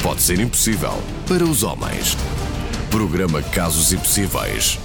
pode ser impossível para os homens. Programa Casos Impossíveis.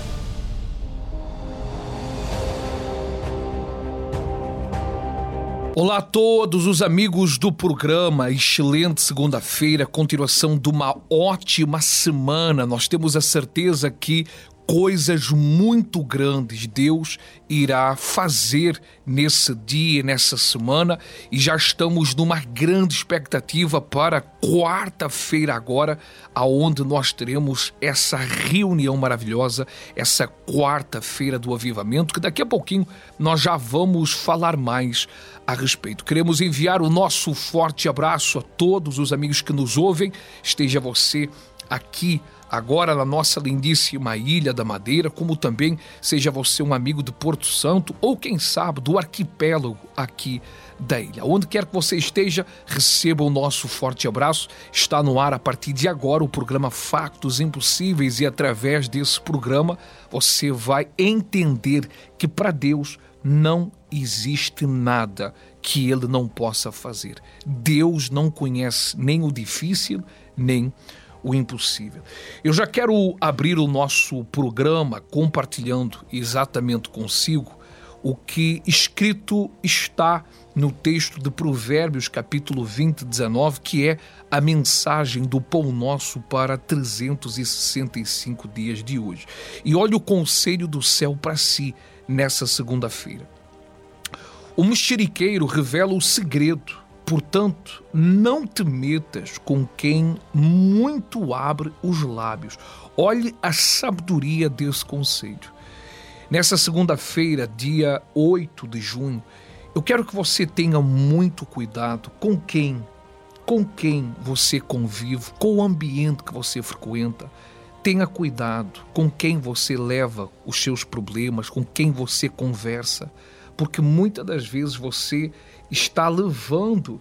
Olá a todos os amigos do programa, excelente segunda-feira, continuação de uma ótima semana. Nós temos a certeza que coisas muito grandes Deus irá fazer nesse dia, nessa semana, e já estamos numa grande expectativa para quarta-feira agora, aonde nós teremos essa reunião maravilhosa, essa quarta-feira do avivamento, que daqui a pouquinho nós já vamos falar mais a respeito. Queremos enviar o nosso forte abraço a todos os amigos que nos ouvem, esteja você aqui agora na nossa lindíssima Ilha da Madeira, como também seja você um amigo de Porto Santo ou quem sabe do arquipélago aqui da ilha. Onde quer que você esteja, receba o nosso forte abraço. Está no ar a partir de agora o programa Factos Impossíveis e através desse programa você vai entender que para Deus não existe nada que Ele não possa fazer. Deus não conhece nem o difícil, nem o impossível. Eu já quero abrir o nosso programa compartilhando exatamente consigo o que escrito está no texto de Provérbios, capítulo 20, 19, que é a mensagem do pão nosso para 365 dias de hoje. E olha o conselho do céu para si nessa segunda-feira. O mexeriqueiro revela o segredo. Portanto, não te metas com quem muito abre os lábios. Olhe a sabedoria desse conselho. Nessa segunda-feira, dia 8 de junho, eu quero que você tenha muito cuidado com quem você convive, com o ambiente que você frequenta. Tenha cuidado com quem você leva os seus problemas, com quem você conversa, porque muitas das vezes você está levando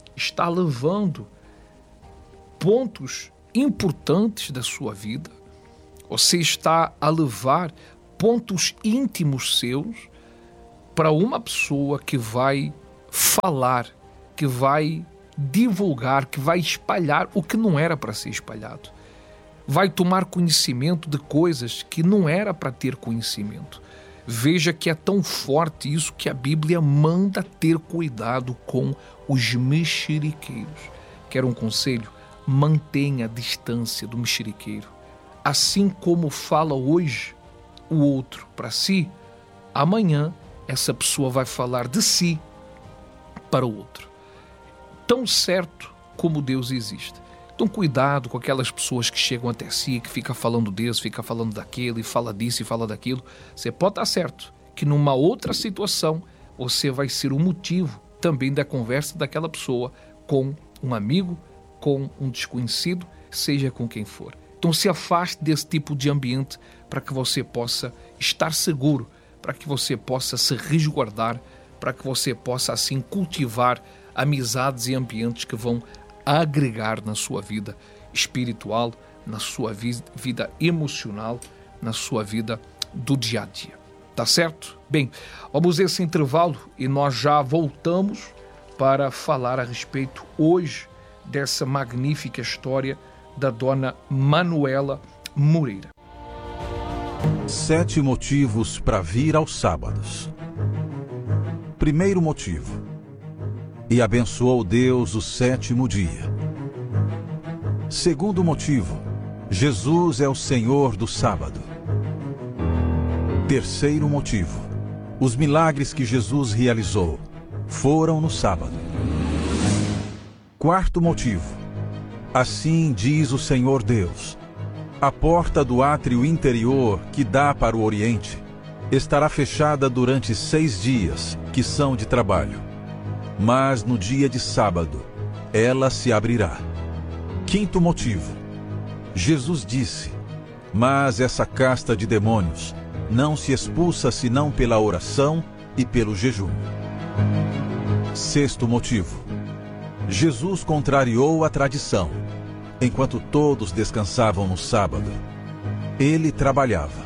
pontos importantes da sua vida, você está a levar pontos íntimos seus para uma pessoa que vai falar, que vai divulgar, que vai espalhar o que não era para ser espalhado. Vai tomar conhecimento de coisas que não era para ter conhecimento. Veja que é tão forte isso que a Bíblia manda ter cuidado com os mexeriqueiros. Quer um conselho? Mantenha a distância do mexeriqueiro. Assim como fala hoje o outro para si, amanhã essa pessoa vai falar de si para o outro. Tão certo como Deus existe. Então cuidado com aquelas pessoas que chegam até si, que fica falando desse, fica falando daquele, fala disso e fala daquilo. Você pode estar certo que numa outra situação você vai ser o motivo também da conversa daquela pessoa com um amigo, com um desconhecido, seja com quem for. Então se afaste desse tipo de ambiente para que você possa estar seguro, para que você possa se resguardar, para que você possa assim cultivar amizades e ambientes que vão agregar na sua vida espiritual, na sua vida emocional, na sua vida do dia a dia. Tá certo? Bem, vamos a esse intervalo e nós já voltamos para falar a respeito hoje dessa magnífica história da dona Manuela Moreira. 7 motivos para vir aos sábados. Primeiro motivo: e abençoou Deus o 7º dia. Segundo motivo: Jesus é o Senhor do sábado. Terceiro motivo: os milagres que Jesus realizou foram no sábado. Quarto motivo: assim diz o Senhor Deus: a porta do átrio interior que dá para o Oriente estará fechada durante 6 dias, que são de trabalho. Mas no dia de sábado, ela se abrirá. Quinto motivo: Jesus disse: mas essa casta de demônios não se expulsa senão pela oração e pelo jejum. Sexto motivo: Jesus contrariou a tradição. Enquanto todos descansavam no sábado, ele trabalhava.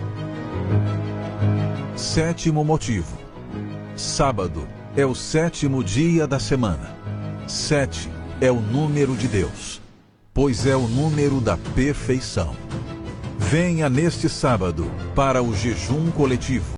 Sétimo motivo: sábado é o 7º dia da semana. 7 é o número de Deus. pois é o número da perfeição. Venha neste sábado para o jejum coletivo.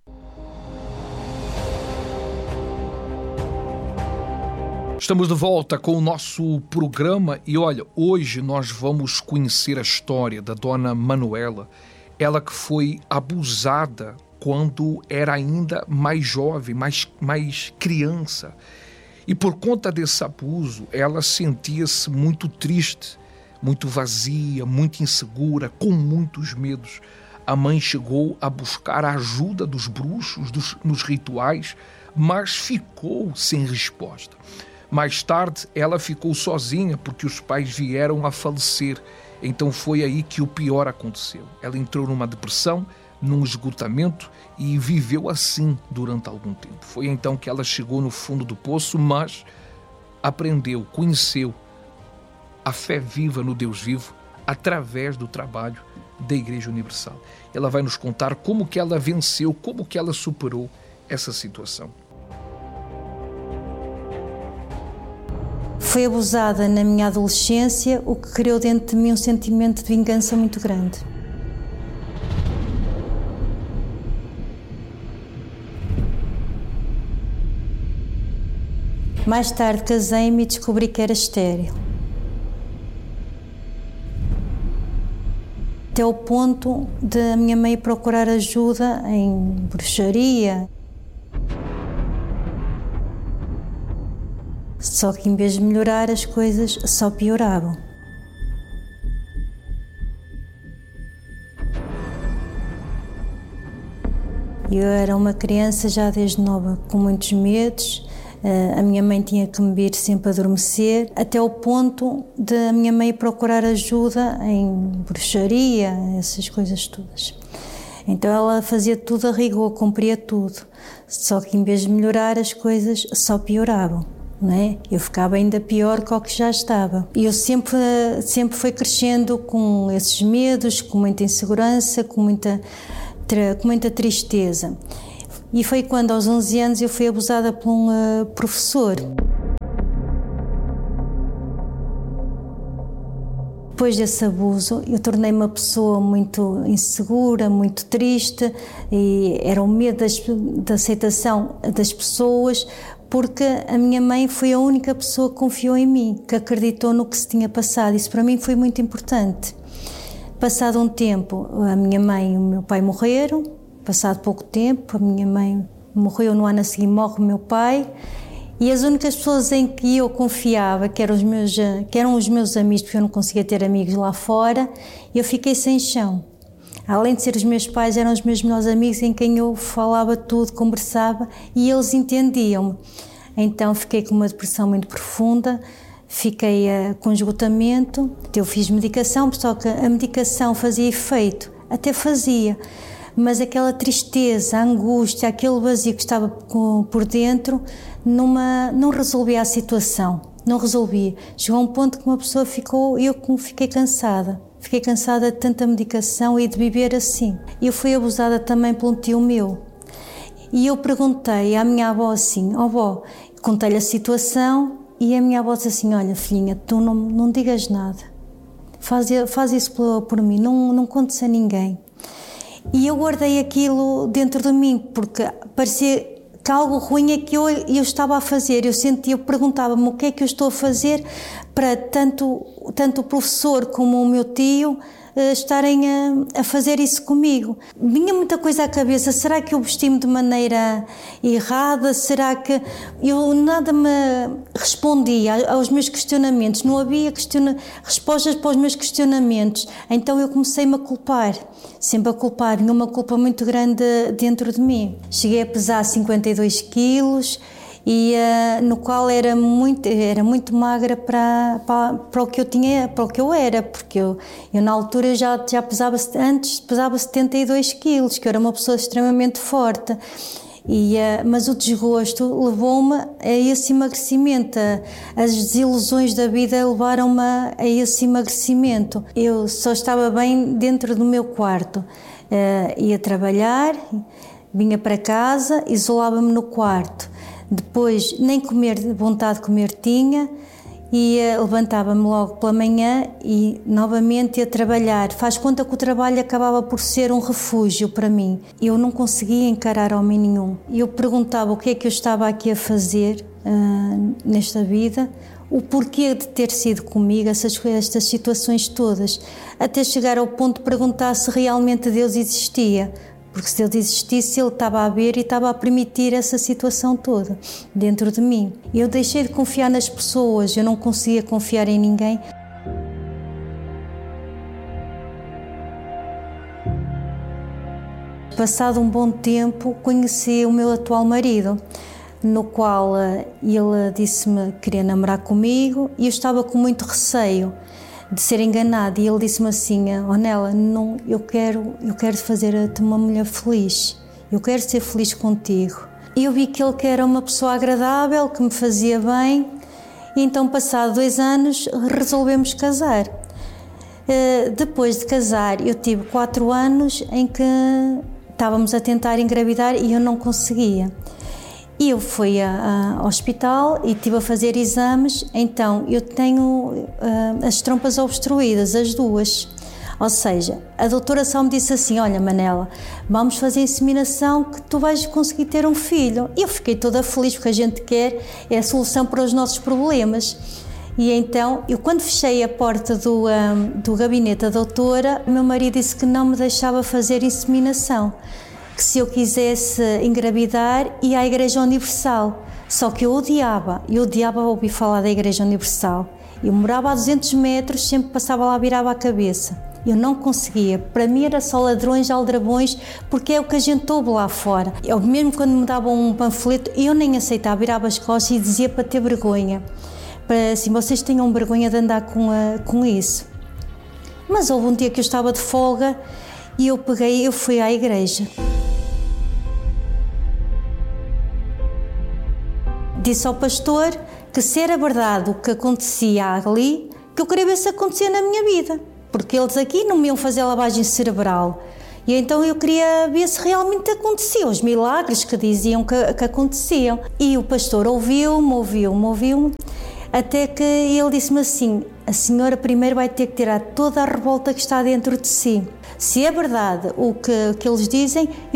Estamos de volta com o nosso programa e olha, hoje nós vamos conhecer a história da dona Manuela, ela que foi abusada quando era ainda mais jovem, mais criança. E por conta desse abuso, ela sentia-se muito triste, muito vazia, muito insegura, com muitos medos. A mãe chegou a buscar a ajuda dos bruxos, nos rituais, mas ficou sem resposta. Mais tarde, ela ficou sozinha porque os pais vieram a falecer. Então foi aí que o pior aconteceu. Ela entrou numa depressão, num esgotamento e viveu assim durante algum tempo. Foi então que ela chegou no fundo do poço, mas aprendeu, conheceu a fé viva no Deus vivo através do trabalho da Igreja Universal. Ela vai nos contar como que ela venceu, como que ela superou essa situação. Fui abusada na minha adolescência, o que criou dentro de mim um sentimento de vingança muito grande. Mais tarde casei-me e descobri que era estéril. Até o ponto de a minha mãe procurar ajuda em bruxaria. Só que em vez de melhorar, as coisas só pioravam. Eu era uma criança já desde nova, com muitos medos. A minha mãe tinha que me vir sempre adormecer, até o ponto de a minha mãe procurar ajuda em bruxaria, essas coisas todas. Então ela fazia tudo a rigor, cumpria tudo. Só que em vez de melhorar, as coisas só pioravam. Não é? Eu ficava ainda pior que o que já estava. E eu sempre fui crescendo com esses medos, com muita insegurança, com muita tristeza. E foi quando, aos 11 anos, eu fui abusada por um professor. Depois desse abuso, eu tornei-me uma pessoa muito insegura, muito triste, e era o medo da aceitação das pessoas, porque a minha mãe foi a única pessoa que confiou em mim, que acreditou no que se tinha passado. Isso para mim foi muito importante. Passado um tempo, a minha mãe e o meu pai morreram. Passado pouco tempo, a minha mãe morreu, no ano a seguir morre o meu pai. E as únicas pessoas em que eu confiava, que eram os meus amigos, porque eu não conseguia ter amigos lá fora, eu fiquei sem chão. Além de ser os meus pais, eram os meus melhores amigos em quem eu falava tudo, conversava e eles entendiam-me. Então fiquei com uma depressão muito profunda, fiquei com esgotamento, eu fiz medicação, só que a medicação fazia efeito, até fazia, mas aquela tristeza, a angústia, aquele vazio que estava por dentro, não resolvia a situação, não resolvia. Chegou a um ponto que uma pessoa eu fiquei cansada. Fiquei cansada de tanta medicação e de viver assim. Eu fui abusada também por um tio meu. E eu perguntei à minha avó assim, avó, contei-lhe a situação e a minha avó disse assim, olha filhinha, tu não digas nada. Faz isso por mim, não contes a ninguém. E eu guardei aquilo dentro de mim, porque parecia que algo ruim é que eu estava a fazer. Eu perguntava-me o que é que eu estou a fazer para tanto o professor como o meu tio estarem a fazer isso comigo. Vinha muita coisa à cabeça, será que eu vesti-me de maneira errada? Será que eu nada me respondia aos meus questionamentos? Não havia respostas para os meus questionamentos. Então eu comecei-me a culpar, sempre a culpar, vinha uma culpa muito grande dentro de mim. Cheguei a pesar 52 quilos, e no qual era muito magra para o que eu tinha, para o que eu era, porque eu na altura já pesava 72 quilos, que eu era uma pessoa extremamente forte. Mas o desgosto levou-me a esse emagrecimento, as desilusões da vida levaram-me a esse emagrecimento. Eu só estava bem dentro do meu quarto, ia trabalhar, vinha para casa, isolava-me no quarto. Depois nem vontade de comer tinha e levantava-me logo pela manhã e novamente ia trabalhar. Faz conta que o trabalho acabava por ser um refúgio para mim. Eu não conseguia encarar homem nenhum. Eu perguntava o que é que eu estava aqui a fazer nesta vida, o porquê de ter sido comigo, estas situações todas, até chegar ao ponto de perguntar se realmente Deus existia. Porque se Deus existisse, Ele estava a ver e estava a permitir essa situação toda dentro de mim. Eu deixei de confiar nas pessoas, eu não conseguia confiar em ninguém. Passado um bom tempo, conheci o meu atual marido, no qual ele disse-me que queria namorar comigo e eu estava com muito receio de ser enganada, e ele disse-me assim: Ornella, não, eu quero fazer-te uma mulher feliz, eu quero ser feliz contigo. E eu vi que ele era uma pessoa agradável, que me fazia bem, e então, passado 2 anos, resolvemos casar. Depois de casar, eu tive 4 anos em que estávamos a tentar engravidar e eu não conseguia. E eu fui ao hospital e estive a fazer exames, então eu tenho as trompas obstruídas, as duas. Ou seja, a doutora só me disse assim: olha, Manela, vamos fazer inseminação que tu vais conseguir ter um filho. E eu fiquei toda feliz, porque a gente quer é a solução para os nossos problemas. E então, eu quando fechei a porta do gabinete da doutora, o meu marido disse que não me deixava fazer inseminação, que se eu quisesse engravidar ia à Igreja Universal. Só que eu odiava ouvir falar da Igreja Universal. Eu morava a 200 metros, sempre passava lá, virava a cabeça. Eu não conseguia, para mim era só ladrões, aldrabões, porque é o que a gente ouve lá fora. Eu, mesmo quando me davam um panfleto, eu nem aceitava, virava as costas e dizia para ter vergonha. Para assim, vocês tenham vergonha de andar com isso. Mas houve um dia que eu estava de folga e eu fui à igreja. Disse ao pastor que se era verdade o que acontecia ali, que eu queria ver se acontecia na minha vida, porque eles aqui não me iam fazer lavagem cerebral. E então eu queria ver se realmente acontecia, os milagres que diziam que aconteciam. E o pastor ouviu-me, até que ele disse-me assim: a senhora primeiro vai ter que tirar toda a revolta que está dentro de si. Se é verdade o que eles dizem,